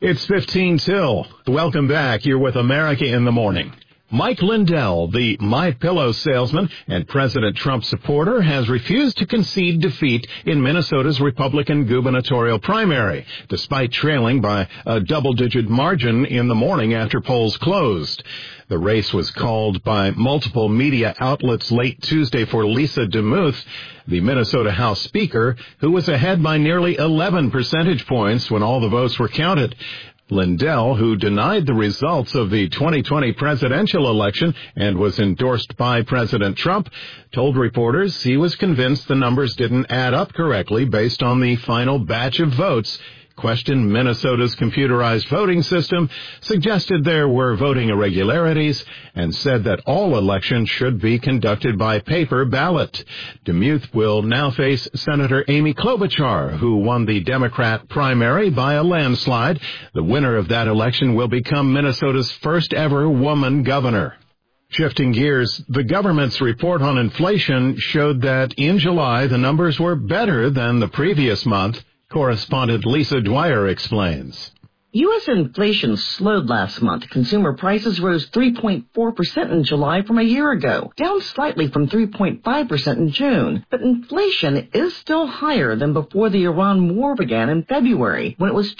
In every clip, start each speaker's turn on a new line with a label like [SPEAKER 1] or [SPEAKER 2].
[SPEAKER 1] It's 15 till. Welcome back. You're with America in the Morning. Mike Lindell, the MyPillow salesman and President Trump supporter, has refused to concede defeat in Minnesota's Republican gubernatorial primary, despite trailing by a double-digit margin in the morning after polls closed. The race was called by multiple media outlets late Tuesday for Lisa DeMuth, the Minnesota House Speaker, who was ahead by nearly 11 percentage points when all the votes were counted. Lindell, who denied the results of the 2020 presidential election and was endorsed by President Trump, told reporters he was convinced the numbers didn't add up correctly based on the final batch of votes, questioned Minnesota's computerized voting system, suggested there were voting irregularities, and said that all elections should be conducted by paper ballot. DeMuth will now face Senator Amy Klobuchar, who won the Democrat primary by a landslide. The winner of that election will become Minnesota's first ever woman governor. Shifting gears, the government's report on inflation showed that in July the numbers were better than the previous month. Correspondent Lisa Dwyer explains.
[SPEAKER 2] U.S. inflation slowed last month. Consumer prices rose 3.4% in July from a year ago, down slightly from 3.5% in June. But inflation is still higher than before the Iran war began in February, when it was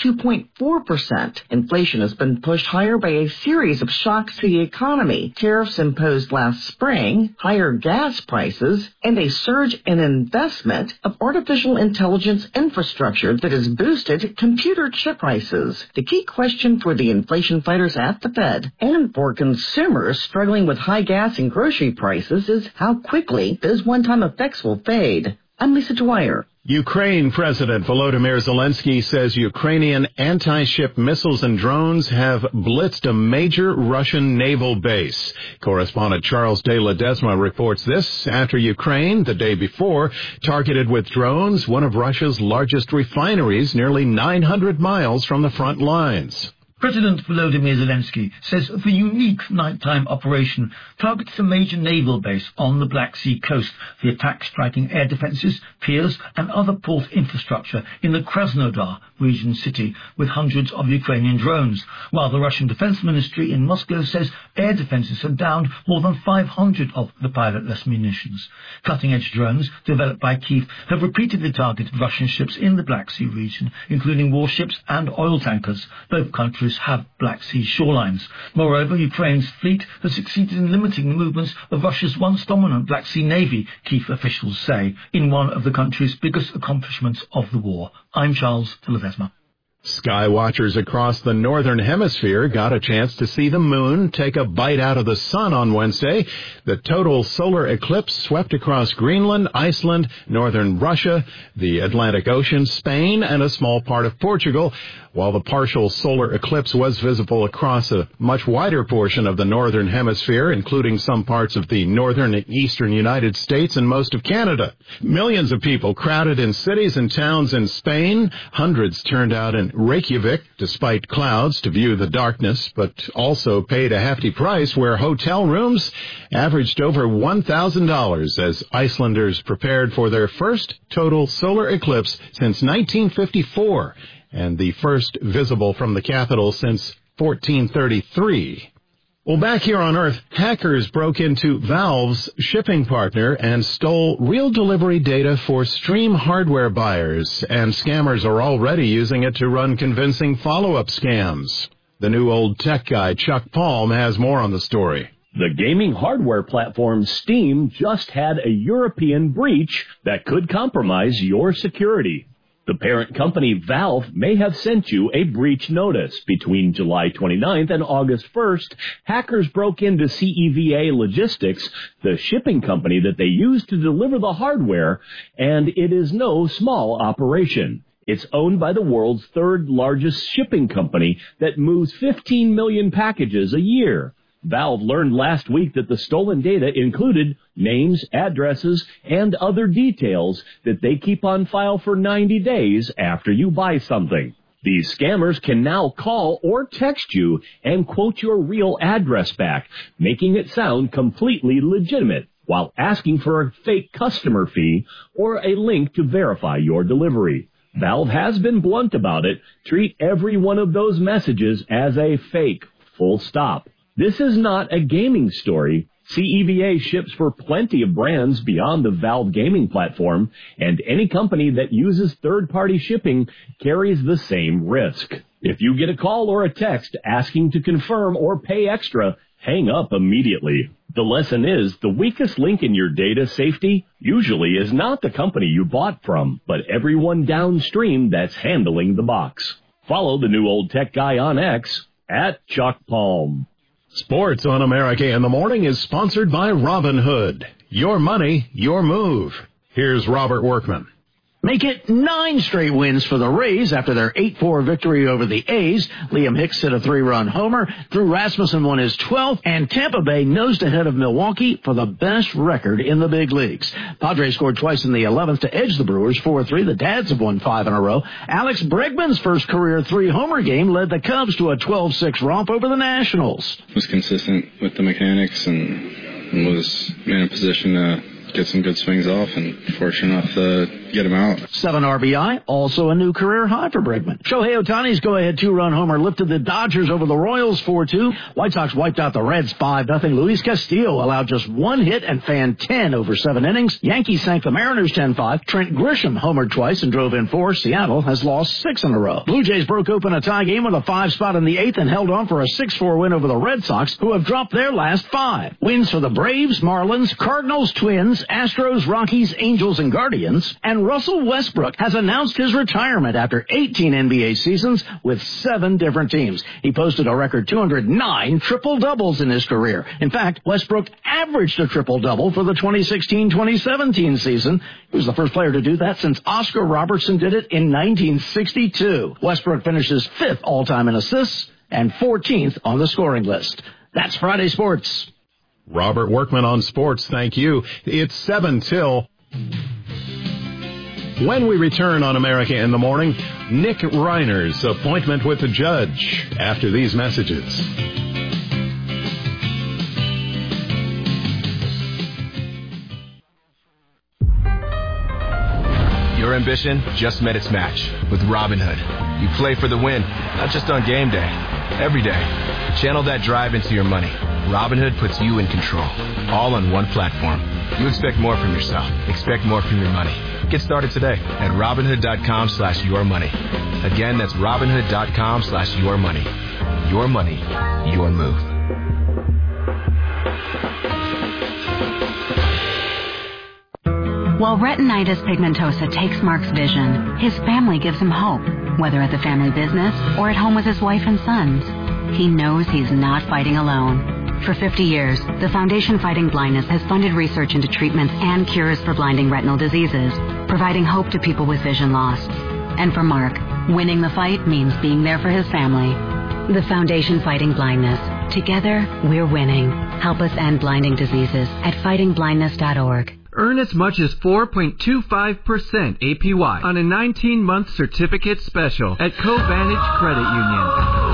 [SPEAKER 2] 2.4%. Inflation has been pushed higher by a series of shocks to the economy, tariffs imposed last spring, higher gas prices, and a surge in investment of artificial intelligence infrastructure that has boosted computer chip prices. The key question for the inflation fighters at the Fed and for consumers struggling with high gas and grocery prices is how quickly those one-time effects will fade. I'm Lisa Dwyer.
[SPEAKER 1] Ukraine President Volodymyr Zelensky says Ukrainian anti-ship missiles and drones have blitzed a major Russian naval base. Correspondent Charles de Ledesma reports this after Ukraine, the day before, targeted with drones one of Russia's largest refineries nearly 900 miles from the front lines.
[SPEAKER 3] President Volodymyr Zelensky says the unique nighttime operation targets a major naval base on the Black Sea coast, the attack striking air defenses, piers and other port infrastructure in the Krasnodar region city with hundreds of Ukrainian drones, while the Russian Defense Ministry in Moscow says air defenses have downed more than 500 of the pilotless munitions. Cutting-edge drones developed by Kyiv have repeatedly targeted Russian ships in the Black Sea region, including warships and oil tankers. Both countries have Black Sea shorelines. Moreover, Ukraine's fleet has succeeded in limiting the movements of Russia's once dominant Black Sea Navy, Kyiv officials say, in one of the country's biggest accomplishments of the war. I'm Charles de Ledesma.
[SPEAKER 1] Sky watchers across the northern hemisphere got a chance to see the moon take a bite out of the sun on Wednesday. The total solar eclipse swept across Greenland, Iceland, northern Russia, the Atlantic Ocean, Spain, and a small part of Portugal, while the partial solar eclipse was visible across a much wider portion of the northern hemisphere, including some parts of the northern and eastern United States and most of Canada. Millions of people crowded in cities and towns in Spain. Hundreds turned out in Reykjavik, despite clouds, to view the darkness, but also paid a hefty price where hotel rooms averaged over $1,000 as Icelanders prepared for their first total solar eclipse since 1954 and the first visible from the capital since 1433. Well, back here on Earth, hackers broke into Valve's shipping partner and stole real delivery data for Stream hardware buyers, and scammers are already using it to run convincing follow-up scams. The new old tech guy, Chuck Palm, has more on the story.
[SPEAKER 4] The gaming hardware platform Steam just had a European breach that could compromise your security. The parent company, Valve, may have sent you a breach notice. Between July 29th and August 1st, hackers broke into CEVA Logistics, the shipping company that they use to deliver the hardware, and it is no small operation. It's owned by the world's third largest shipping company that moves 15 million packages a year. Valve learned last week that the stolen data included names, addresses, and other details that they keep on file for 90 days after you buy something. These scammers can now call or text you and quote your real address back, making it sound completely legitimate, while asking for a fake customer fee or a link to verify your delivery. Valve has been blunt about it. Treat every one of those messages as a fake. Full stop. This is not a gaming story. CEVA ships for plenty of brands beyond the Valve gaming platform, and any company that uses third-party shipping carries the same risk. If you get a call or a text asking to confirm or pay extra, hang up immediately. The lesson is the weakest link in your data safety usually is not the company you bought from, but everyone downstream that's handling the box. Follow the new old tech guy on X at Chuck Palm.
[SPEAKER 1] Sports on America in the Morning is sponsored by Robinhood. Your money, your move. Here's Robert Workman.
[SPEAKER 5] Make it 9 straight wins for the Rays after their 8-4 victory over the A's. Liam Hicks hit a 3-run homer. Drew Rasmussen won his 12th, and Tampa Bay nosed ahead of Milwaukee for the best record in the big leagues. Padres scored twice in the 11th to edge the Brewers 4-3. The Dads have won 5 in a row. Alex Bregman's first career 3-homer game led the Cubs to a 12-6 romp over the Nationals.
[SPEAKER 6] Was consistent with the mechanics and was in a position to get some good swings off, and fortunate enough to get him out.
[SPEAKER 5] 7 RBI, also a new career high for Bregman. Shohei Ohtani's go-ahead 2-run homer lifted the Dodgers over the Royals 4-2. White Sox wiped out the Reds 5-0. Luis Castillo allowed just 1 hit and fanned 10 over 7 innings. Yankees sank the Mariners 10-5. Trent Grisham homered twice and drove in 4. Seattle has lost 6 in a row. Blue Jays broke open a tie game with a 5 spot in the 8th and held on for a 6-4 win over the Red Sox, who have dropped their last 5. Wins for the Braves, Marlins, Cardinals, Twins, Astros, Rockies, Angels, and Guardians. And Russell Westbrook has announced his retirement after 18 NBA seasons with 7 different teams. He posted a record 209 triple-doubles in his career. In fact, Westbrook averaged a triple-double for the 2016-2017 season. He was the first player to do that since Oscar Robertson did it in 1962. Westbrook finishes 5th all-time in assists and 14th on the scoring list. That's Friday Sports.
[SPEAKER 1] Robert Workman on sports, thank you. It's 7 till. When we return on America in the Morning, Nick Reiner's appointment with the judge after these messages.
[SPEAKER 7] Your ambition just met its match with Robinhood. You play for the win, not just on game day, every day. Channel that drive into your money. Robinhood puts you in control, all on one platform. You expect more from yourself. Expect more from your money. Get started today at Robinhood.com/yourmoney. Again, that's Robinhood.com/yourmoney. Your money, your move.
[SPEAKER 8] While retinitis pigmentosa takes Mark's vision, his family gives him hope, whether at the family business or at home with his wife and sons. He knows he's not fighting alone. For 50 years, the Foundation Fighting Blindness has funded research into treatments and cures for blinding retinal diseases, providing hope to people with vision loss. And for Mark, winning the fight means being there for his family. The Foundation Fighting Blindness. Together, we're winning. Help us end blinding diseases at fightingblindness.org.
[SPEAKER 9] Earn as much as 4.25% APY on a 19-month certificate special at CoVantage Credit Union.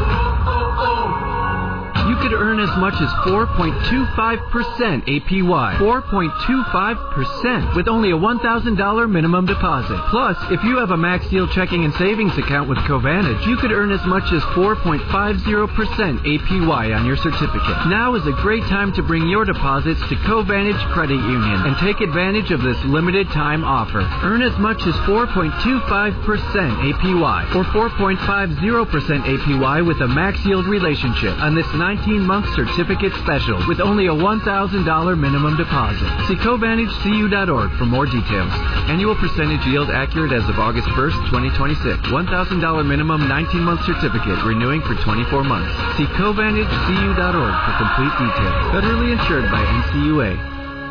[SPEAKER 9] You could earn as much as 4.25% APY. 4.25% with only a $1,000 minimum deposit. Plus, if you have a Max Deal checking and savings account with CoVantage, you could earn as much as 4.50% APY on your certificate. Now is a great time to bring your deposits to CoVantage Credit Union and take advantage of this limited time offer. Earn as much as 4.25% APY or 4.50% APY with a Max Yield relationship on this 19-month certificate special with only a $1,000 minimum deposit. See CoVantageCU.org for more details. Annual percentage yield accurate as of August 1st, 2026. $1,000 minimum 19-month certificate renewing for 24 months. See CoVantageCU.org for complete details. Federally insured by NCUA.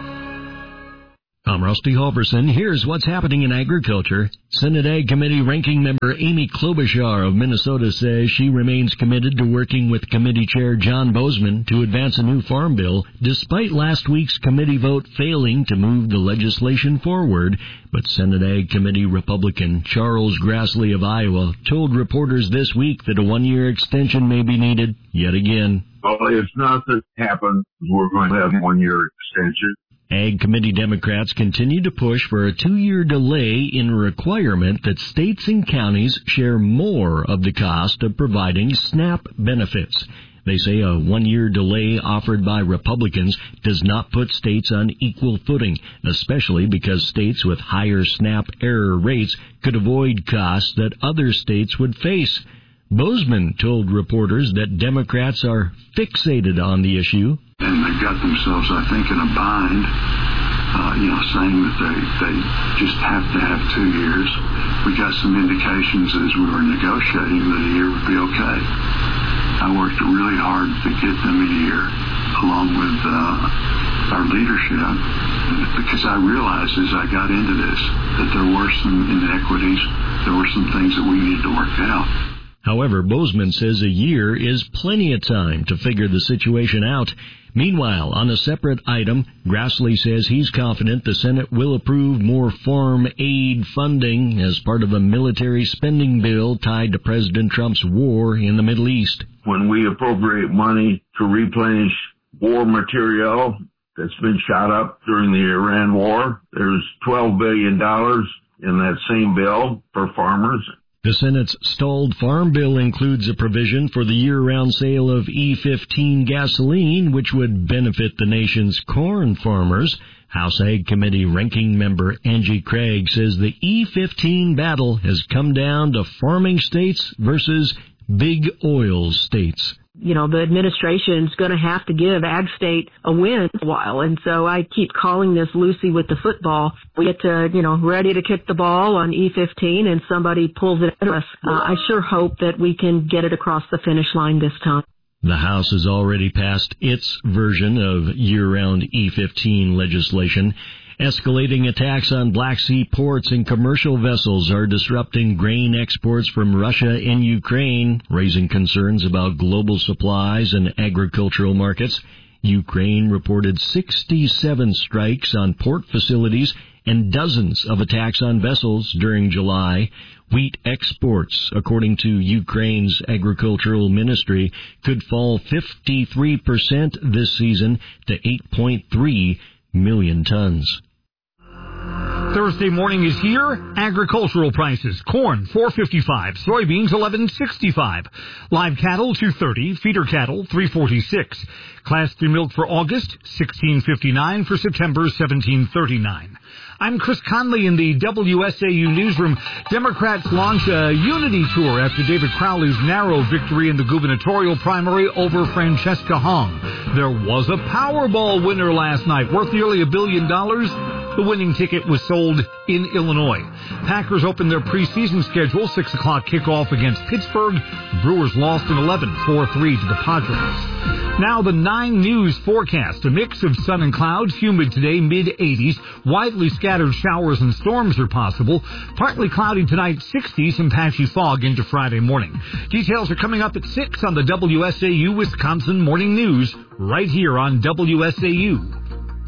[SPEAKER 10] I'm Rusty Halverson. Here's what's happening in agriculture. Senate Ag Committee Ranking Member Amy Klobuchar of Minnesota says she remains committed to working with Committee Chair John Bozeman to advance a new farm bill, despite last week's committee vote failing to move the legislation forward. But Senate Ag Committee Republican Charles Grassley of Iowa told reporters this week that a one-year extension may be needed yet again.
[SPEAKER 11] Well, if nothing happens, we're going to have a one-year extension.
[SPEAKER 10] Ag Committee Democrats continue to push for a 2-year delay in requirement that states and counties share more of the cost of providing SNAP benefits. They say a 1-year delay offered by Republicans does not put states on equal footing, especially because states with higher SNAP error rates could avoid costs that other states would face. Bozeman told reporters that Democrats are fixated on the issue.
[SPEAKER 11] And they've got themselves, I think, in a bind, saying that they just have to have 2 years. We got some indications as we were negotiating that a year would be okay. I worked really hard to get them a year, along with our leadership, because I realized as I got into this that there were some inequities, there were some things that we needed to work out.
[SPEAKER 10] However, Bozeman says a year is plenty of time to figure the situation out. Meanwhile, on a separate item, Grassley says he's confident the Senate will approve more farm aid funding as part of a military spending bill tied to President Trump's war in the Middle East.
[SPEAKER 12] When we appropriate money to replenish war material that's been shot up during the Iran war, there's $12 billion in that same bill for farmers.
[SPEAKER 10] The Senate's stalled farm bill includes a provision for the year-round sale of E15 gasoline, which would benefit the nation's corn farmers. House Ag Committee Ranking Member Angie Craig says the E15 battle has come down to farming states versus big oil states.
[SPEAKER 13] The administration's going to have to give Ag State a win a while. And so I keep calling this Lucy with the football. We get to, ready to kick the ball on E15 and somebody pulls it at us. I sure hope that we can get it across the finish line this time.
[SPEAKER 10] The House has already passed its version of year-round E15 legislation. Escalating attacks on Black Sea ports and commercial vessels are disrupting grain exports from Russia and Ukraine, raising concerns about global supplies and agricultural markets. Ukraine reported 67 strikes on port facilities and dozens of attacks on vessels during July. Wheat exports, according to Ukraine's agricultural ministry, could fall 53% this season to 8.3 million tons.
[SPEAKER 14] Thursday morning is here. Agricultural prices. Corn, $4.55. Soybeans, $11.65. Live cattle, $2.30. Feeder cattle, $3.46. Class 3 milk for August, $16.59. For September, $17.39. I'm Chris Conley in the WSAU newsroom. Democrats launch a unity tour after David Crowley's narrow victory in the gubernatorial primary over Francesca Hong. There was a Powerball winner last night, worth nearly $1 billion. The winning ticket was sold in Illinois. Packers opened their preseason schedule, 6 o'clock kickoff against Pittsburgh. Brewers lost in 11, 4-3 to the Padres. Now the 9 News forecast. A mix of sun and clouds, humid today, mid-80s. Widely scattered showers and storms are possible. Partly cloudy tonight, 60s, some patchy fog into Friday morning. Details are coming up at 6 on the WSAU Wisconsin Morning News, right here on WSAU.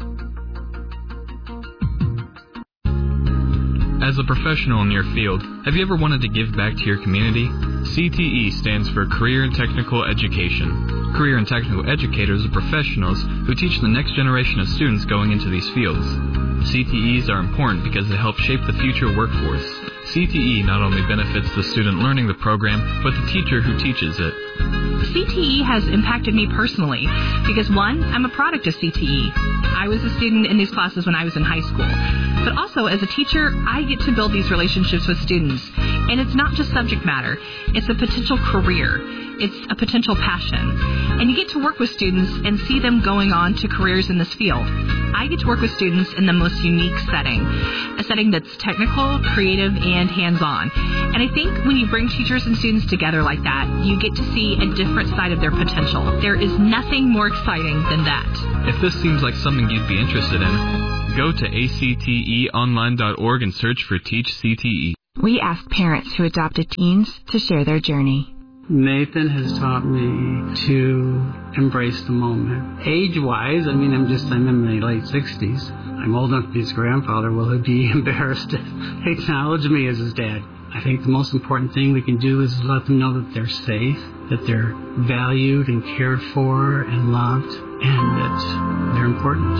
[SPEAKER 15] As a professional in your field, have you ever wanted to give back to your community? CTE stands for Career and Technical Education. Career and Technical Educators are professionals who teach the next generation of students going into these fields. CTEs are important because they help shape the future workforce. CTE not only benefits the student learning the program, but the teacher who teaches it.
[SPEAKER 16] CTE has impacted me personally because, one, I'm a product of CTE. I was a student in these classes when I was in high school. But also, as a teacher, I get to build these relationships with students. And it's not just subject matter. It's a potential career. It's a potential passion. And you get to work with students and see them going on to careers in this field. I get to work with students in the most unique setting, a setting that's technical, creative, and hands-on. And I think when you bring teachers and students together like that, you get to see a different side of their potential. There is nothing more exciting than that.
[SPEAKER 15] If this seems like something you'd be interested in, go to acteonline.org and search for Teach CTE.
[SPEAKER 17] We ask parents who adopted teens to share their journey.
[SPEAKER 18] Nathan has taught me to embrace the moment. Age-wise, I'm in my late 60s. I'm old enough to be his grandfather. Will he be embarrassed to acknowledge me as his dad? I think the most important thing we can do is let them know that they're safe, that they're valued and cared for and loved, and that they're important.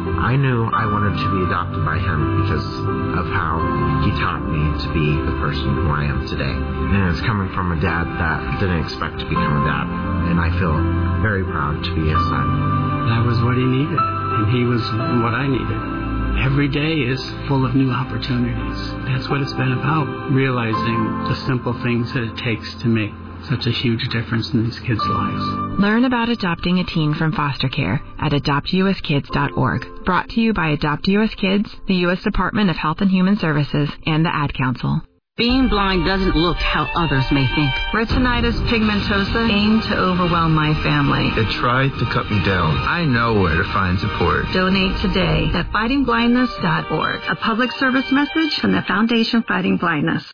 [SPEAKER 19] I knew I wanted to be adopted by him because of how he taught me to be the person who I am today. And it's coming from a dad that didn't expect to become a dad. And I feel very proud to be his son.
[SPEAKER 18] That was what he needed, and he was what I needed. Every day is full of new opportunities. That's what it's been about, realizing the simple things that it takes to make such a huge difference in these kids' lives.
[SPEAKER 17] Learn about adopting a teen from foster care at adoptuskids.org. Brought to you by Adopt U.S. Kids, the U.S. Department of Health and Human Services, and the Ad Council.
[SPEAKER 20] Being blind doesn't look how others may think.
[SPEAKER 21] Retinitis pigmentosa aimed to overwhelm my family.
[SPEAKER 22] It tried to cut me down. I know where to find support.
[SPEAKER 21] Donate today at fightingblindness.org. A public service message from the Foundation Fighting Blindness.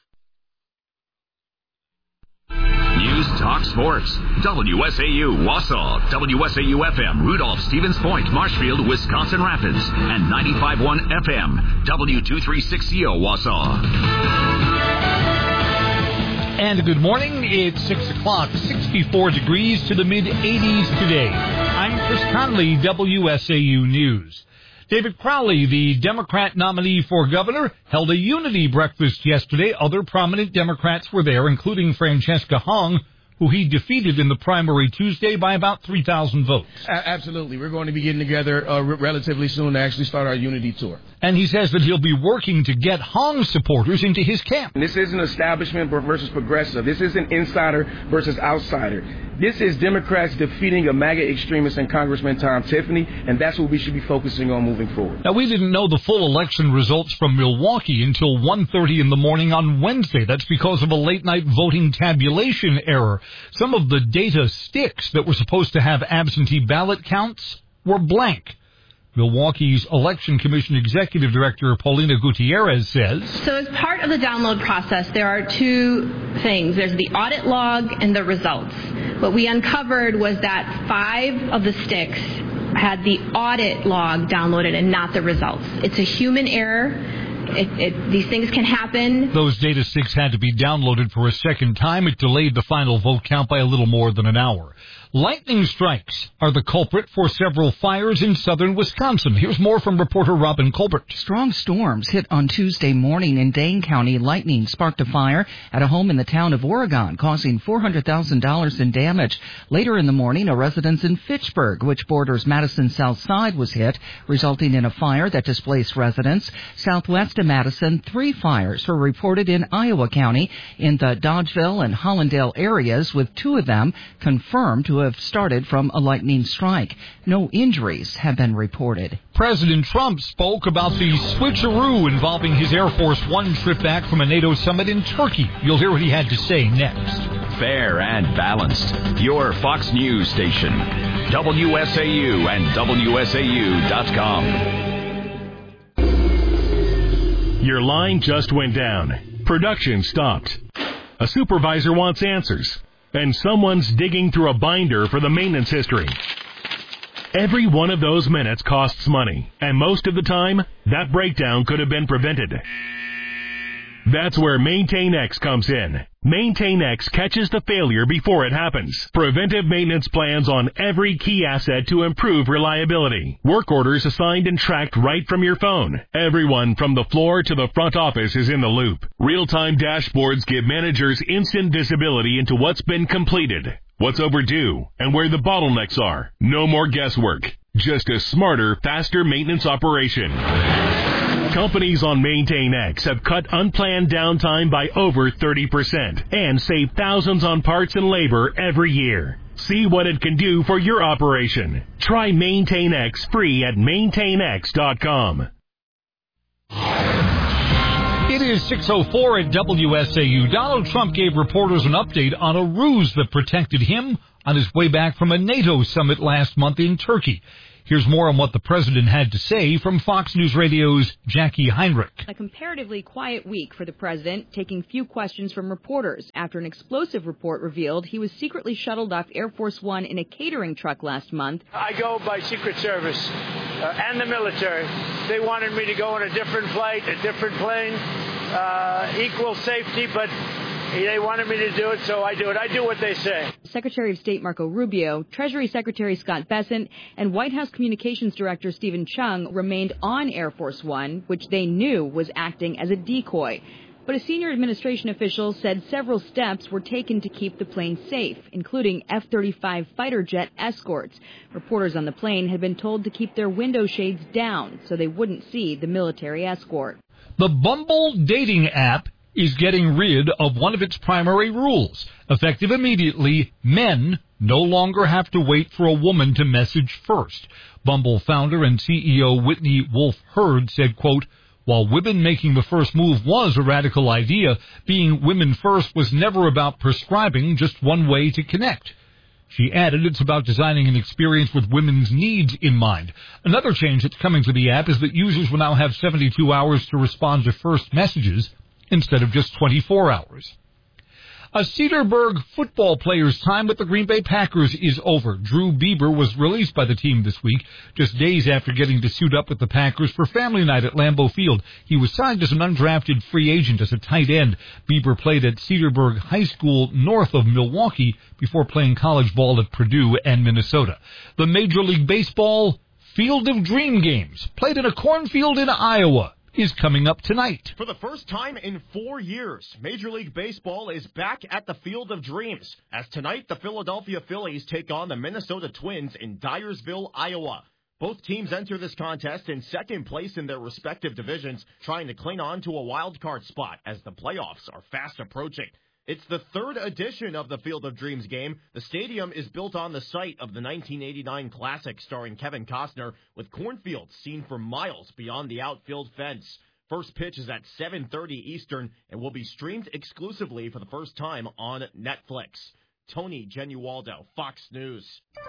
[SPEAKER 23] News Talk Sports. WSAU Wausau, WSAU-FM Rudolph, Stevens Point, Marshfield, Wisconsin Rapids, and 95.1 FM, W236CO Wausau.
[SPEAKER 14] And good morning. It's 6 o'clock, 64 degrees to the mid-80s today. I'm Chris Conley, WSAU News. David Crowley, the Democrat nominee for governor, held a unity breakfast yesterday. Other prominent Democrats were there, including Francesca Hong, who he defeated in the primary Tuesday by about 3,000 votes.
[SPEAKER 24] Absolutely. We're going to be getting together relatively soon to actually start our unity tour.
[SPEAKER 14] And he says that he'll be working to get Hong's supporters into his camp.
[SPEAKER 24] This isn't establishment versus progressive. This isn't insider versus outsider. This is Democrats defeating a MAGA extremist and Congressman Tom Tiffany, and that's what we should be focusing on moving forward.
[SPEAKER 14] Now, we didn't know the full election results from Milwaukee until 1:30 in the morning on Wednesday. That's because of a late-night voting tabulation error. Some of the data sticks that were supposed to have absentee ballot counts were blank. Milwaukee's Election Commission Executive Director Paulina Gutierrez says,
[SPEAKER 25] So as part of the download process, there are two things. There's the audit log and the results. What we uncovered was that 5 of the sticks had the audit log downloaded and not the results. It's a human error. These things can happen.
[SPEAKER 14] Those data sticks had to be downloaded for a second time. It delayed the final vote count by a little more than an hour. Lightning strikes are the culprit for several fires in southern Wisconsin. Here's more from reporter Robin Colbert.
[SPEAKER 26] Strong storms hit on Tuesday morning in Dane County. Lightning sparked a fire at a home in the town of Oregon, causing $400,000 in damage. Later in the morning, a residence in Fitchburg, which borders Madison South Side, was hit, resulting in a fire that displaced residents. Southwest of Madison, 3 fires were reported in Iowa County in the Dodgeville and Hollandale areas, with 2 of them confirmed to have started from a lightning strike. No injuries have been reported.
[SPEAKER 14] President Trump spoke about the switcheroo involving his Air Force One trip back from a NATO summit in Turkey. You'll hear what he had to say next.
[SPEAKER 23] Fair and balanced. Your Fox News station. WSAU and WSAU.com.
[SPEAKER 27] Your line just went down. Production stopped. A supervisor wants answers. And someone's digging through a binder for the maintenance history. Every one of those minutes costs money, and most of the time, that breakdown could have been prevented. That's where MaintainX comes in. MaintainX catches the failure before it happens. Preventive maintenance plans on every key asset to improve reliability. Work orders assigned and tracked right from your phone. Everyone from the floor to the front office is in the loop. Real-time dashboards give managers instant visibility into what's been completed, what's overdue, and where the bottlenecks are. No more guesswork. Just a smarter, faster maintenance operation. Companies on MaintainX have cut unplanned downtime by over 30% and save thousands on parts and labor every year. See what it can do for your operation. Try MaintainX free at maintainx.com.
[SPEAKER 14] It is 6:04 at WSAU. Donald Trump gave reporters an update on a ruse that protected him on his way back from a NATO summit last month in Turkey. Here's more on what the president had to say from Fox News Radio's Jackie Heinrich.
[SPEAKER 28] A comparatively quiet week for the president, taking few questions from reporters after an explosive report revealed he was secretly shuttled off Air Force One in a catering truck last month.
[SPEAKER 29] I go by Secret Service and the military. They wanted me to go on a different flight, a different plane, equal safety, but They wanted me to do it, so I do it. I do what they say.
[SPEAKER 28] Secretary of State Marco Rubio, Treasury Secretary Scott Bessent, and White House Communications Director Stephen Chung remained on Air Force One, which they knew was acting as a decoy. But a senior administration official said several steps were taken to keep the plane safe, including F-35 fighter jet escorts. Reporters on the plane had been told to keep their window shades down so they wouldn't see the military escort.
[SPEAKER 14] The Bumble dating app is getting rid of one of its primary rules. Effective immediately, men no longer have to wait for a woman to message first. Bumble founder and CEO Whitney Wolfe Herd said, quote, "While women making the first move was a radical idea, being women first was never about prescribing just one way to connect." She added it's about designing an experience with women's needs in mind. Another change that's coming to the app is that users will now have 72 hours to respond to first messages instead of just 24 hours. A Cedarburg football player's time with the Green Bay Packers is over. Drew Bieber was released by the team this week, just days after getting to suit up with the Packers for family night at Lambeau Field. He was signed as an undrafted free agent as a tight end. Bieber played at Cedarburg High School north of Milwaukee before playing college ball at Purdue and Minnesota. The Major League Baseball Field of Dream games, played in a cornfield in Iowa, is coming up tonight.
[SPEAKER 1] For the first time in 4 years, Major League Baseball is back at the Field of Dreams, as tonight the Philadelphia Phillies take on the Minnesota Twins in Dyersville, Iowa. Both teams enter this contest in second place in their respective divisions, trying to cling on to a wild card spot as the playoffs are fast approaching. It's the third edition of the Field of Dreams game. The stadium is built on the site of the 1989 Classic starring Kevin Costner, with cornfields seen for miles beyond the outfield fence. First pitch is at 7:30 Eastern and will be streamed exclusively for the first time on Netflix. Tony Genualdo, Fox News.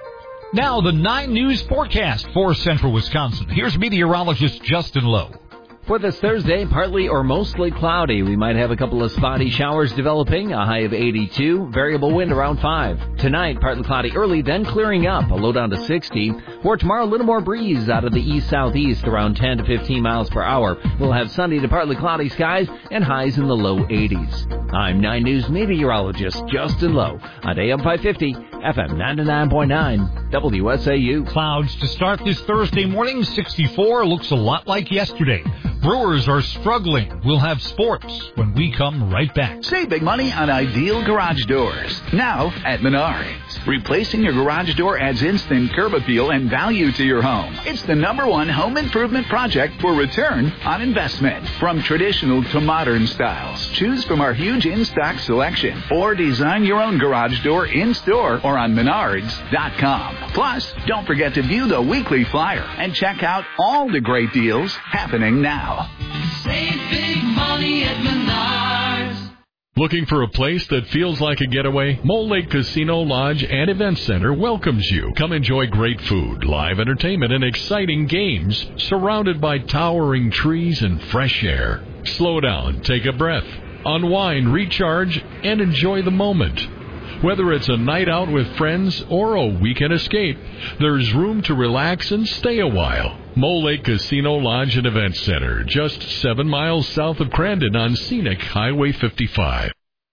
[SPEAKER 14] Now the 9 News forecast for central Wisconsin. Here's meteorologist Justin Lowe.
[SPEAKER 2] For this Thursday, partly or mostly cloudy. We might have a couple of spotty showers developing, a high of 82, variable wind around 5. Tonight, partly cloudy early, then clearing up, a low down to 60. For tomorrow, a little more breeze out of the east-southeast, around 10 to 15 miles per hour. We'll have sunny to partly cloudy skies and highs in the low 80s. I'm 9 News meteorologist Justin Lowe on AM 550, FM 99.9, WSAU.
[SPEAKER 14] Clouds to start this Thursday morning, 64, looks a lot like yesterday. Brewers are struggling. We'll have sports when we come right back.
[SPEAKER 3] Save big money on Ideal Garage Doors. Now at Menards. Replacing your garage door adds instant curb appeal and value to your home. It's the #1 home improvement project for return on investment. From traditional to modern styles, choose from our huge in-stock selection or design your own garage door in-store or on Menards.com. Plus, don't forget to view the weekly flyer and check out all the great deals happening now.
[SPEAKER 4] Save big money at Menards.
[SPEAKER 27] Looking for a place that feels like a getaway? Mole Lake Casino, Lodge, and Event Center welcomes you. Come enjoy great food, live entertainment, and exciting games, surrounded by towering trees and fresh air. Slow down, take a breath, unwind, recharge, and enjoy the moment. Whether it's a night out with friends or a weekend escape, there's room to relax and stay a while. Mole Lake Casino, Lodge, and Event Center, just 7 miles south of Crandon on scenic Highway 55.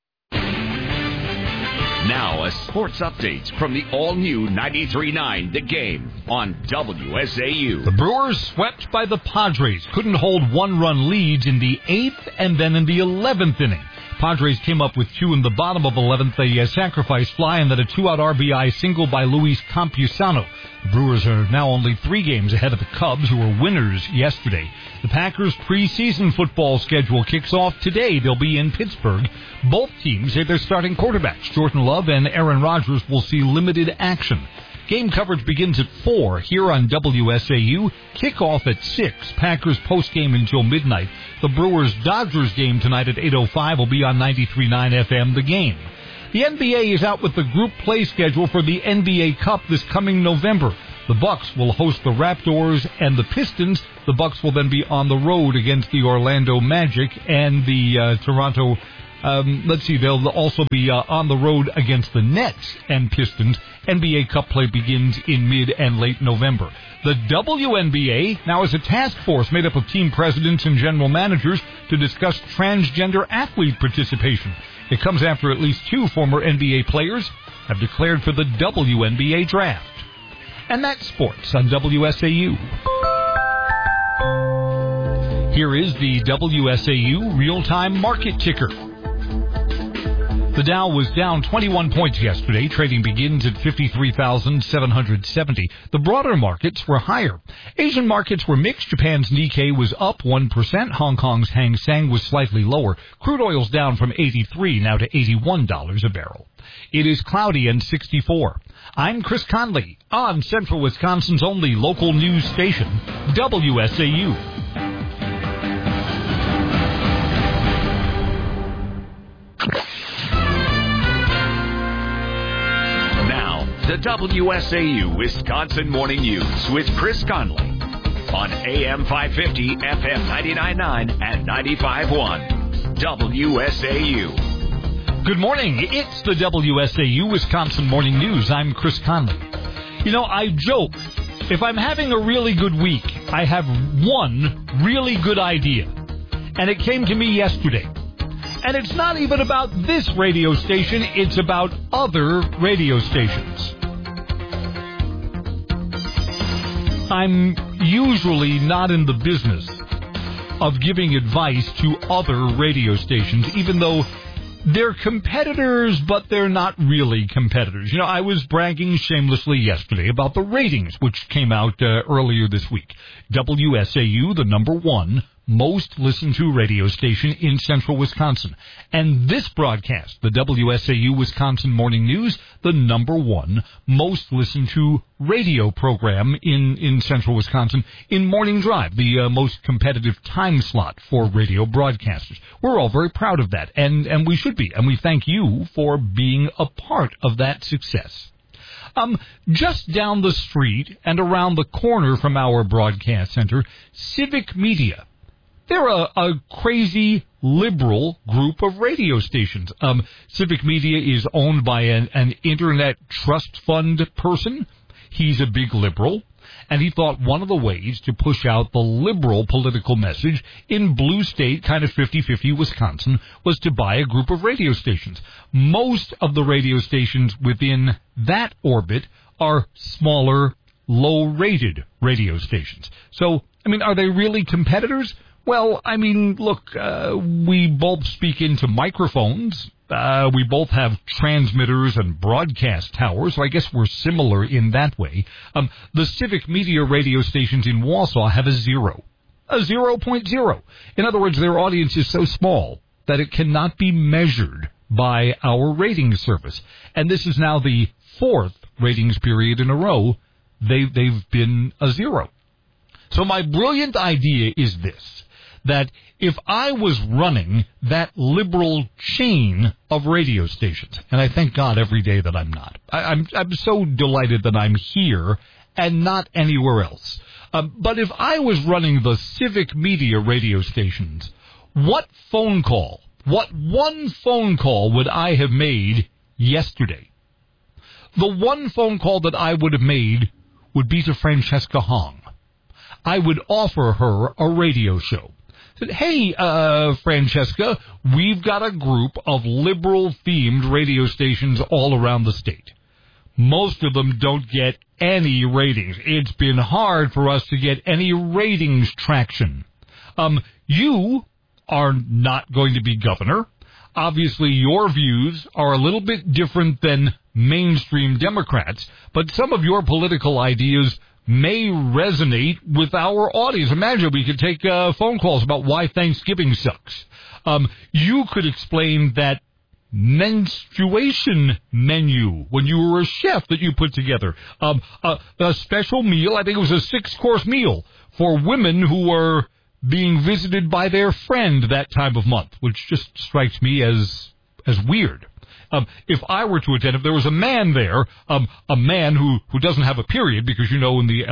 [SPEAKER 23] Now a sports update from the all-new 93.9 The Game on WSAU.
[SPEAKER 14] The Brewers swept by the Padres, couldn't hold one-run leads in the 8th and then in the 11th inning. Padres came up with 2 in the bottom of 11th, a sacrifice fly, and then a 2-out RBI single by Luis Campusano. The Brewers are now only 3 games ahead of the Cubs, who were winners yesterday. The Packers' preseason football schedule kicks off today. They'll be in Pittsburgh. Both teams say their starting quarterbacks, Jordan Love and Aaron Rodgers, will see limited action. Game coverage begins at 4 here on WSAU. Kickoff at 6. Packers postgame until midnight. The Brewers-Dodgers game tonight at 8:05 will be on 93.9 FM The Game. The NBA is out with the group play schedule for the NBA Cup this coming November. The Bucks will host the Raptors and the Pistons. The Bucks will then be on the road against the Orlando Magic and the Toronto. They'll also be on the road against the Nets and Pistons. NBA Cup play begins in mid and late November. The WNBA now is a task force made up of team presidents and general managers to discuss transgender athlete participation. It comes after at least 2 former NBA players have declared for the WNBA draft. And that's sports on WSAU. Here is the WSAU real-time market ticker. The Dow was down 21 points yesterday. Trading begins at 53,770. The broader markets were higher. Asian markets were mixed. Japan's Nikkei was up 1%. Hong Kong's Hang Seng was slightly lower. Crude oil's down from $83 now to $81 a barrel. It is cloudy and 64. I'm Chris Conley on Central Wisconsin's only local news station, WSAU.
[SPEAKER 23] The WSAU Wisconsin Morning News with Chris Conley on AM 550, FM 99.9 and 95.1. WSAU.
[SPEAKER 14] Good morning. It's the WSAU Wisconsin Morning News. I'm Chris Conley. You know, I joke, if I'm having a really good week, I have one really good idea. And it came to me yesterday. And it's not even about this radio station, it's about other radio stations. I'm usually not in the business of giving advice to other radio stations, even though they're competitors, but they're not really competitors. You know, I was bragging shamelessly yesterday about the ratings, which came out earlier this week. WSAU, the number 1 most listened to radio station in central Wisconsin. And this broadcast, the WSAU Wisconsin Morning News, the number 1 most listened to radio program in central Wisconsin in Morning Drive, the most competitive time slot for radio broadcasters. We're all very proud of that, and we should be, and we thank you for being a part of that success. Just down the street and around the corner from our broadcast center, Civic Media. They're a crazy liberal group of radio stations. Civic Media is owned by an internet trust fund person. He's a big liberal, and he thought one of the ways to push out the liberal political message in blue state, kind of 50-50 Wisconsin, was to buy a group of radio stations. Most of the radio stations within that orbit are smaller, low-rated radio stations. So, I mean, are they really competitors? Well, I mean, look, we both speak into microphones. We both have transmitters and broadcast towers, so I guess we're similar in that way. The Civic Media radio stations in Wausau have a 0. A 0.0. In other words, their audience is so small that it cannot be measured by our rating service. And this is now the 4th ratings period in a row they've been a 0. So my brilliant idea is this, that if I was running that liberal chain of radio stations, and I thank God every day that I'm not. I'm so delighted that I'm here and not anywhere else. But if I was running the Civic Media radio stations, what one phone call would I have made yesterday? The one phone call that I would have made would be to Francesca Hong. I would offer her a radio show. Said, hey, Francesca, we've got a group of liberal-themed radio stations all around the state. Most of them don't get any ratings. It's been hard for us to get any ratings traction. You are not going to be governor. Obviously, your views are a little bit different than mainstream Democrats, but some of your political ideas may resonate with our audience. Imagine we could take phone calls about why Thanksgiving sucks. You could explain that menstruation menu when you were a chef that you put together. A special meal, I think it was a 6-course meal for women who were being visited by their friend that time of month, which just strikes me as weird. If I were to attend, if there was a man there, a man who doesn't have a period, because, you know, in the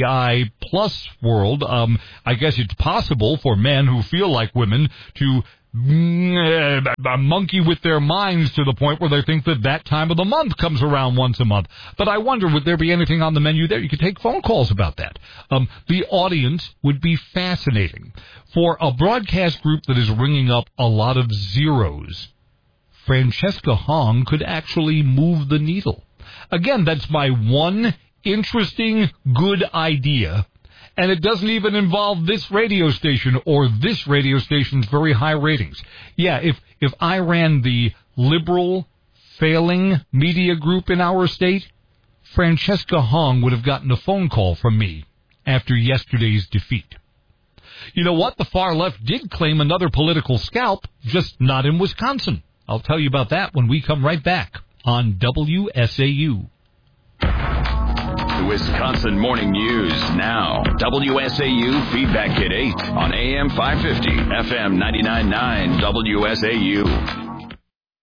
[SPEAKER 14] LGBTQABI plus world, I guess it's possible for men who feel like women to
[SPEAKER 5] monkey with their minds to the point where they think that time of the month comes around once a month. But I wonder, would there be anything on the menu there? You could take phone calls about that. The audience would be fascinating. For a broadcast group that is ringing up a lot of zeros, Francesca Hong could actually move the needle. Again, that's my one interesting, good idea. And it doesn't even involve this radio station or this radio station's very high ratings. Yeah, if I ran the liberal, failing media group in our state, Francesca Hong would have gotten a phone call from me after yesterday's defeat. You know what? The far left did claim another political scalp, just not in Wisconsin. I'll tell you about that when we come right back on WSAU.
[SPEAKER 23] The Wisconsin Morning News now. WSAU Feedback Kit 8 on AM 550, FM 99.9 WSAU.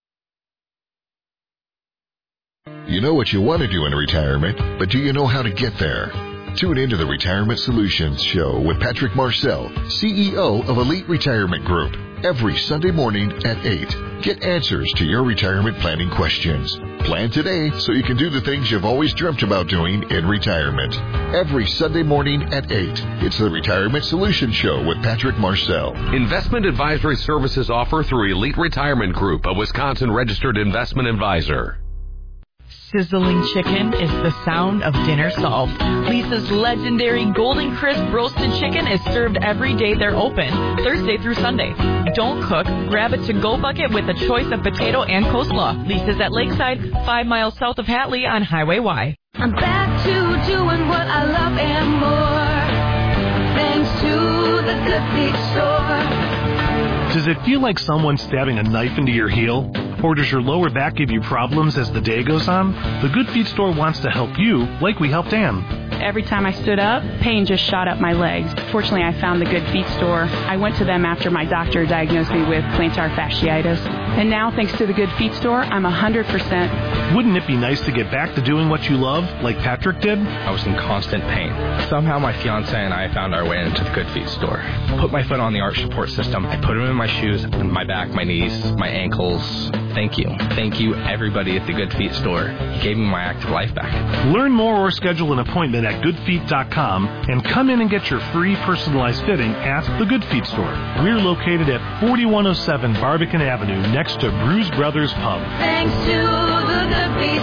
[SPEAKER 6] You know what you want to do in retirement, but do you know how to get there? Tune into the Retirement Solutions Show with Patrick Marcel, CEO of Elite Retirement Group, every Sunday morning at 8. Get answers to your retirement planning questions. Plan today so you can do the things you've always dreamt about doing in retirement. Every Sunday morning at 8. It's the Retirement Solutions Show with Patrick Marcel.
[SPEAKER 7] Investment advisory services offered through Elite Retirement Group, a Wisconsin-registered investment advisor.
[SPEAKER 8] Sizzling chicken is the sound of dinner solved. Lisa's legendary Golden Crisp roasted chicken is served every day they're open, Thursday through Sunday. Don't cook, grab a to-go bucket with a choice of potato and coleslaw. Lisa's at Lakeside, 5 miles south of Hatley on Highway Y.
[SPEAKER 4] I'm back to doing what I love and more, thanks to the Good Feet Store.
[SPEAKER 9] Does it feel like someone's stabbing a knife into your heel? Or does your lower back give you problems as the day goes on? The Good Feet Store wants to help you, like we helped Ann.
[SPEAKER 10] Every time I stood up, pain just shot up my legs. Fortunately, I found the Good Feet Store. I went to them after my doctor diagnosed me with plantar fasciitis. And now, thanks to the Good Feet Store, I'm 100%.
[SPEAKER 9] Wouldn't it be nice to get back to doing what you love, like Patrick did?
[SPEAKER 11] I was in constant pain. Somehow my fiance and I found our way into the Good Feet Store. Put my foot on the arch support system. I put them in my shoes, my back, my knees, my ankles. Thank you. Thank you, everybody at the Good Feet Store. You gave me my active life back.
[SPEAKER 9] Learn more or schedule an appointment at goodfeet.com and come in and get your free personalized fitting at the Good Feet Store. We're located at 4107 Barbican Avenue next to Bruise Brothers Pub.
[SPEAKER 4] Thanks to the Good Feet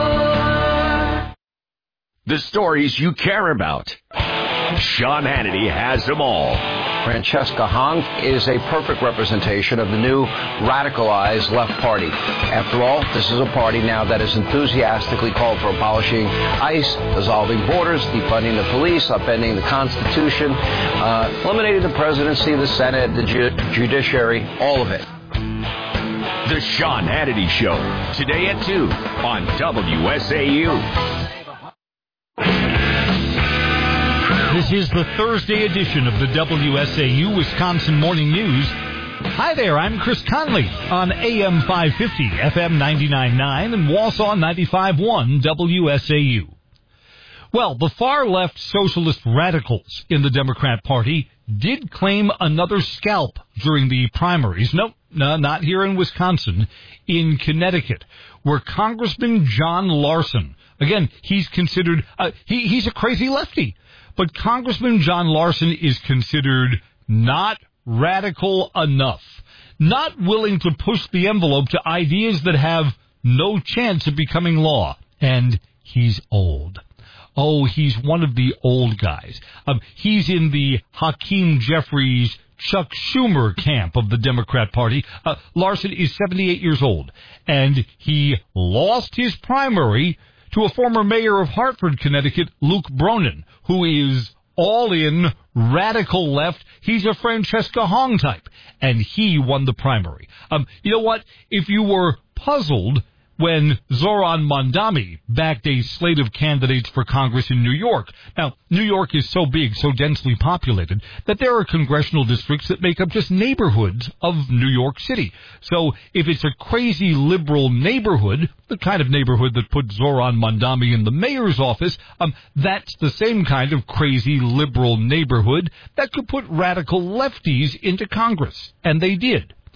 [SPEAKER 4] Store.
[SPEAKER 23] The stories you care about. Sean Hannity has them all.
[SPEAKER 12] Francesca Hong is a perfect representation of the new radicalized left party. After all, this is a party now that is enthusiastically called for abolishing ICE, dissolving borders, defunding the police, upending the Constitution, eliminating the presidency, the Senate, the judiciary, all of it.
[SPEAKER 23] The Sean Hannity Show, today at 2 on WSAU.
[SPEAKER 5] This is the Thursday edition of the WSAU Wisconsin Morning News. Hi there, I'm Chris Conley on AM 550, FM 99.9, and Wausau 95.1 WSAU. Well, the far-left socialist radicals in the Democrat Party did claim another scalp during the primaries. No, not here in Wisconsin, in Connecticut, where Congressman John Larson, again, he's considered, he's a crazy lefty. But Congressman John Larson is considered not radical enough, not willing to push the envelope to ideas that have no chance of becoming law. And he's old. Oh, he's one of the old guys. He's in the Hakeem Jeffries, Chuck Schumer camp of the Democrat Party. Larson is 78 years old, and he lost his primary to a former mayor of Hartford, Connecticut, Luke Bronin, who is all in, radical left. He's a Francesca Hong type, and he won the primary. You know what? If you were puzzled when Zoran Mondami backed a slate of candidates for Congress in New York. Now, New York is so big, so densely populated, that there are congressional districts that make up just neighborhoods of New York City. So if it's a crazy liberal neighborhood, the kind of neighborhood that put Zoran Mondami in the mayor's office, that's the same kind of crazy liberal neighborhood that could put radical lefties into Congress. And they did.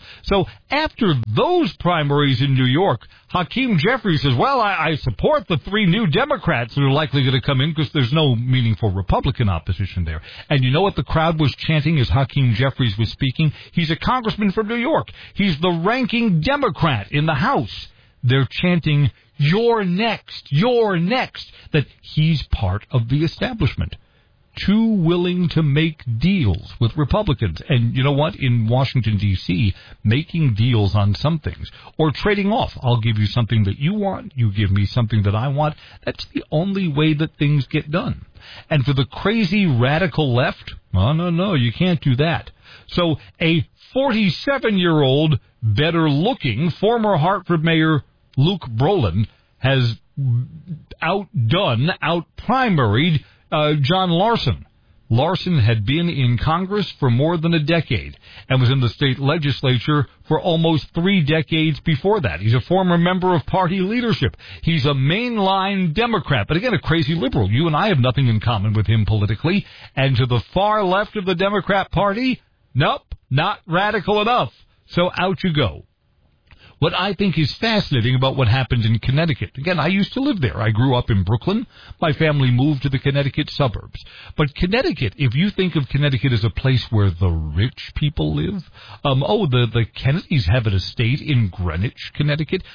[SPEAKER 5] So after those primaries in New York, Hakeem Jeffries says, well, I support the 3 new Democrats that are likely going to come in because there's no meaningful Republican opposition there. And you know what the crowd was chanting as Hakeem Jeffries was speaking? He's a congressman from New York. He's the ranking Democrat in the House. They're chanting, you're next, that he's part of the establishment. Too willing to make deals with Republicans. And you know what? In Washington, D.C., making deals on some things, or trading off. I'll give you something that you want, you give me something that I want. That's the only way that things get done. And for the crazy radical left, no, you can't do that. So a 47-year-old, better-looking former Hartford Mayor Luke Brolin has out-primaried John Larson. Larson had been in Congress for more than a decade and was in the state legislature for almost 3 decades before that. He's a former member of party leadership. He's a mainline Democrat, but again, a crazy liberal. You and I have nothing in common with him politically. And to the far left of the Democrat Party, nope, not radical enough. So out you go. What I think is fascinating about what happened in Connecticut, again, I used to live there. I grew up in Brooklyn. My family moved to the Connecticut suburbs. But Connecticut, if you think of Connecticut as a place where the rich people live, the Kennedys have an estate in Greenwich, Connecticut.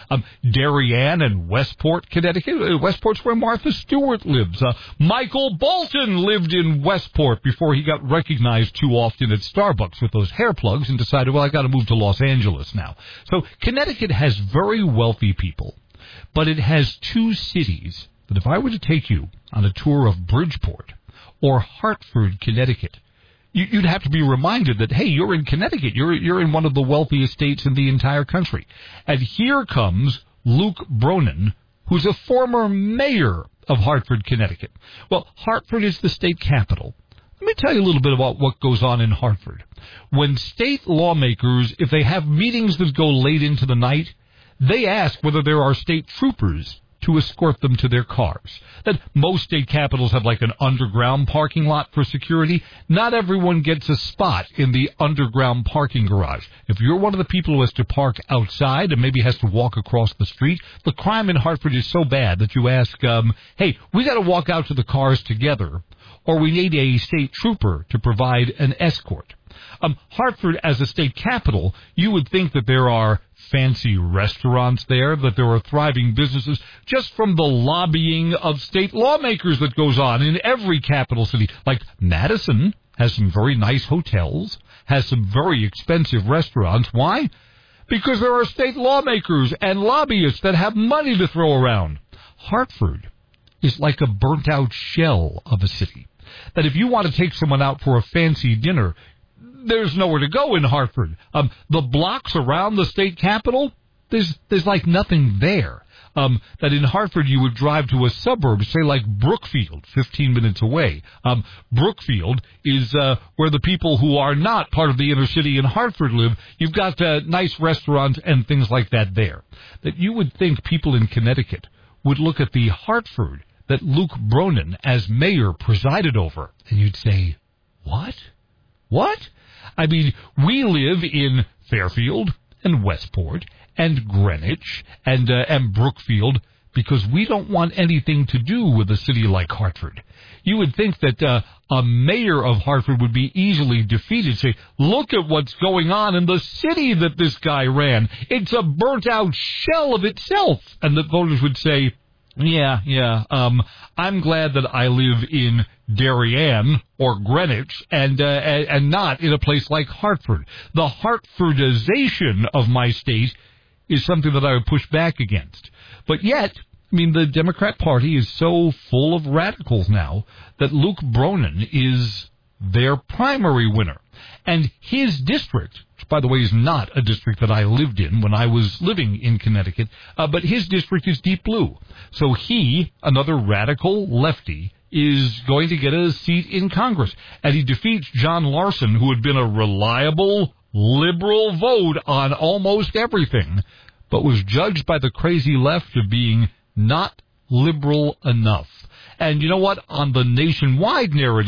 [SPEAKER 5] Darien and Westport, Connecticut. Westport's where Martha Stewart lives. Michael Bolton lived in Westport before he got recognized too often at Starbucks with those hair plugs and decided, well, I got to move to Los Angeles now. So Connecticut has very wealthy people, but it has 2 cities that if I were to take you on a tour of Bridgeport or Hartford, Connecticut, you'd have to be reminded that, hey, you're in Connecticut. You're in one of the wealthiest states in the entire country. And here comes Luke Brolin, who's a former mayor of Hartford, Connecticut. Well, Hartford is the state capital. Let me tell you a little bit about what goes on in Hartford. When state lawmakers, if they have meetings that go late into the night, they ask whether there are state troopers to escort them to their cars. That most state capitals have like an underground parking lot for security. Not everyone gets a spot in the underground parking garage. If you're one of the people who has to park outside and maybe has to walk across the street, the crime in Hartford is so bad that you ask, hey, we got to walk out to the cars together, or we need a state trooper to provide an escort. Hartford, as a state capital, you would think that there are fancy restaurants there, that there are thriving businesses, just from the lobbying of state lawmakers that goes on in every capital city. Like Madison has some very nice hotels, has some very expensive restaurants. Why? Because there are state lawmakers and lobbyists that have money to throw around. Hartford is like a burnt-out shell of a city. That if you want to take someone out for a fancy dinner, there's nowhere to go in Hartford. The blocks around the state capitol, there's like nothing there. That in Hartford you would drive to a suburb, say like Brookfield, 15 minutes away. Brookfield is where the people who are not part of the inner city in Hartford live. You've got nice restaurants and things like that there. That you would think people in Connecticut would look at the Hartford that Luke Brolin as mayor presided over, and you'd say, what? What? I mean, we live in Fairfield and Westport and Greenwich and Brookfield because we don't want anything to do with a city like Hartford. You would think that a mayor of Hartford would be easily defeated. Say, look at what's going on in the city that this guy ran. It's a burnt-out shell of itself. And the voters would say, yeah, I'm glad that I live in Darien or Greenwich and not in a place like Hartford. The Hartfordization of my state is something that I would push back against. But yet, I mean, the Democrat Party is so full of radicals now that Luke Brolin is their primary winner. And his district, which, by the way, is not a district that I lived in when I was living in Connecticut, but his district is deep blue. So he, another radical lefty, is going to get a seat in Congress. And he defeats John Larson, who had been a reliable liberal vote on almost everything, but was judged by the crazy left of being not liberal enough. And you know what? On the nationwide narrative,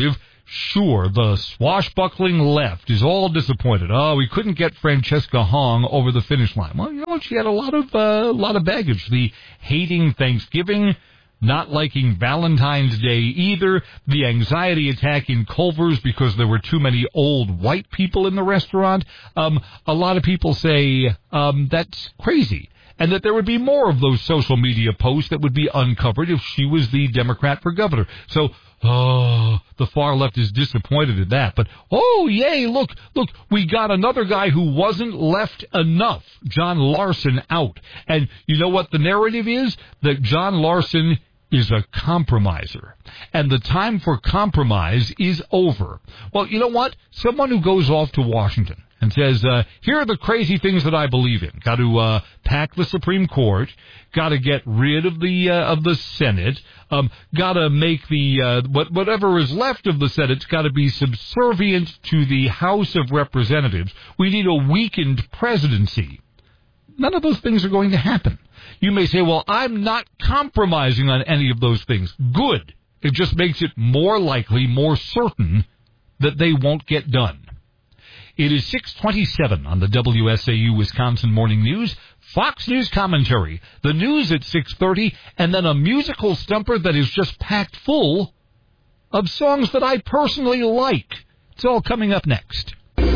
[SPEAKER 5] Sure, the swashbuckling left is all disappointed. Oh, we couldn't get Francesca Hong over the finish line. Well, you know, she had a lot of baggage. The hating Thanksgiving, not liking Valentine's Day either, the anxiety attack in Culver's because there were too many old white people in the restaurant. A lot of people say that's crazy, and that there would be more of those social media posts that would be uncovered if she was the Democrat for governor. So, the far left is disappointed in that. But, yay, look, we got another guy who wasn't left enough, John Larson, out. And you know what the narrative is? That John Larson is a compromiser. And the time for compromise is over. Well, you know what? Someone who goes off to Washington and says, here are the crazy things that I believe in. Got to pack the Supreme Court. Got to get rid of the Senate. Got to make the whatever is left of the Senate's got to be subservient to the House of Representatives. We need a weakened presidency. None of those things are going to happen. You may say, well, I'm not compromising on any of those things. Good. It just makes it more likely, more certain that they won't get done. It is 6:27 on the WSAU Wisconsin Morning News. Fox News commentary, the news at 6:30, and then a musical stumper that is just packed full of songs that I personally like. It's all coming up next.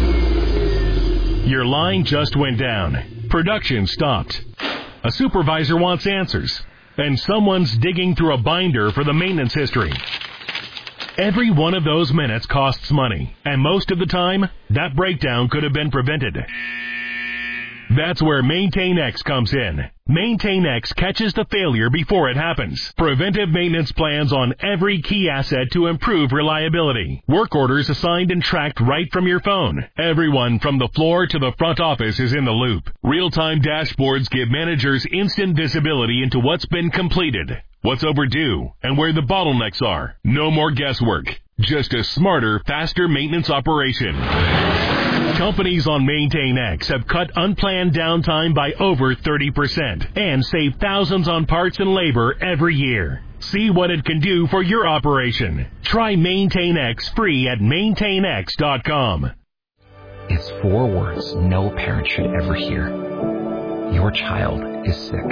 [SPEAKER 27] Your line just went down. Production stopped. A supervisor wants answers, and someone's digging through a binder for the maintenance history. Every one of those minutes costs money, and most of the time, that breakdown could have been prevented. That's where MaintainX comes in. MaintainX catches the failure before it happens. Preventive maintenance plans on every key asset to improve reliability. Work orders assigned and tracked right from your phone. Everyone from the floor to the front office is in the loop. Real-time dashboards give managers instant visibility into what's been completed, what's overdue, and where the bottlenecks are. No more guesswork. Just a smarter, faster maintenance operation. Companies on MaintainX have cut unplanned downtime by over 30% and save thousands on parts and labor every year. See what it can do for your operation. Try MaintainX free at maintainx.com.
[SPEAKER 13] It's 4 words no parent should ever hear. Your child is sick.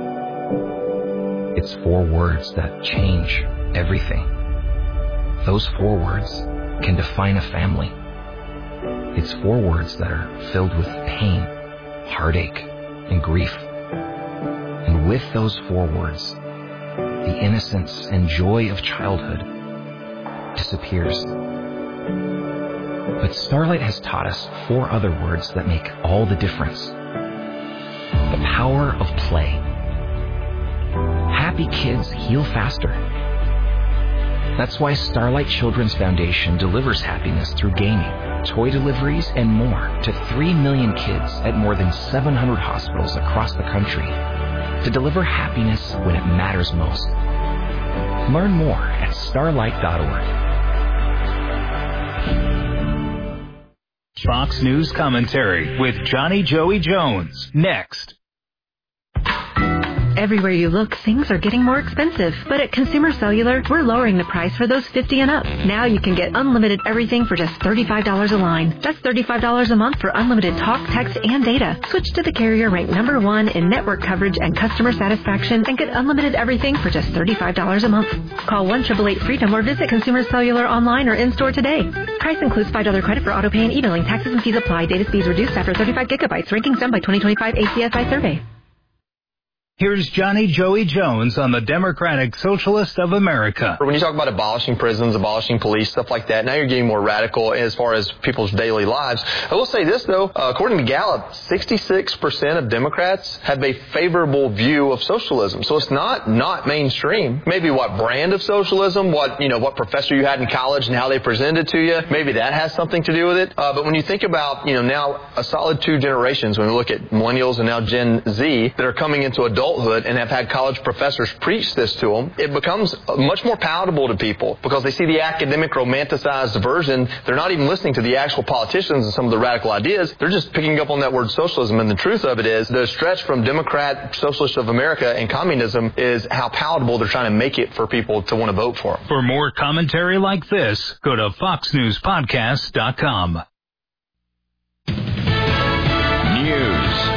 [SPEAKER 13] It's 4 words that change everything. Those 4 words can define a family. It's 4 words that are filled with pain, heartache, and grief. And with those 4 words, the innocence and joy of childhood disappears. But Starlight has taught us 4 other words that make all the difference. The power of play. Happy kids heal faster. That's why Starlight Children's Foundation delivers happiness through gaming, toy deliveries, and more to 3 million kids at more than 700 hospitals across the country to deliver happiness when it matters most. Learn more at starlight.org.
[SPEAKER 15] Fox News commentary with Johnny Joey Jones. Next.
[SPEAKER 16] Everywhere you look, things are getting more expensive. But at Consumer Cellular, we're lowering the price for those 50 and up. Now you can get unlimited everything for just $35 a line. That's $35 a month for unlimited talk, text, and data. Switch to the carrier ranked #1 in network coverage and customer satisfaction and get unlimited everything for just $35 a month. Call 1-888-FREEDOM or visit Consumer Cellular online or in-store today. Price includes $5 credit for auto pay and e-billing. Taxes and fees apply. Data speeds reduced after 35 gigabytes. Rankings done by 2025 ACSI survey.
[SPEAKER 15] Here's Johnny Joey Jones on the Democratic Socialist of America.
[SPEAKER 17] When you talk about abolishing prisons, abolishing police, stuff like that, now you're getting more radical as far as people's daily lives. I will say this, though. According to Gallup, 66% of Democrats have a favorable view of socialism. So it's not mainstream. Maybe what brand of socialism, what professor you had in college and how they presented it to you, maybe that has something to do with it. But when you think about, now a solid 2 generations, when we look at millennials and now Gen Z that are coming into adulthood, adulthood and have had college professors preach this to them, it becomes much more palatable to people because they see the academic romanticized version. They're not even listening to the actual politicians and some of the radical ideas. They're just picking up on that word socialism. And the truth of it is the stretch from Democrat, Socialist of America, and communism is how palatable they're trying to make it for people to want to vote for them.
[SPEAKER 15] For more commentary like this, go to FoxNewsPodcast.com.
[SPEAKER 23] News,